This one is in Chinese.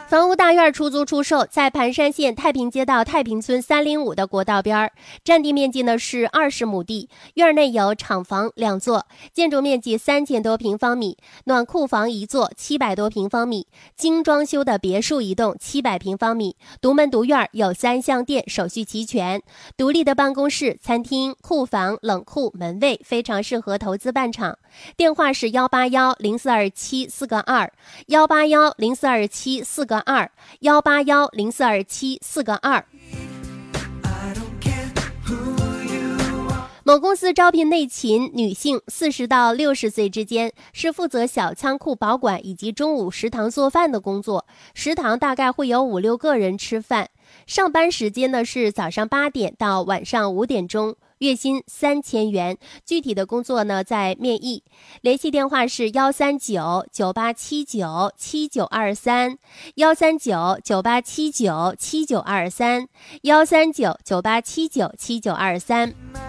房屋大院出租出售，在盘山县太平街道太平村305的国道边，占地面积呢是20亩地，院内有厂房2座，建筑面积3000多平方米，暖库房1座700多平方米，精装修的别墅1栋700平方米，独门独院，有3项电，手续齐全，独立的办公室、餐厅、库房、冷库、门卫，非常适合投资办厂。电话是181042742，181042742，181042742。某公司招聘内勤女性，40到60岁之间，是负责小仓库保管以及中午食堂做饭的工作。食堂大概会有5、6个人吃饭。上班时间呢是早上8点到晚上5点钟，月薪3000元。具体的工作呢在面议。联系电话是13998797923，13998797923，13998797923。